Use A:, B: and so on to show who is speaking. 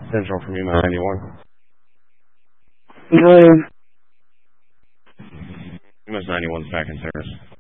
A: Central from UMass 91.
B: William.
A: UMass 91's back in service.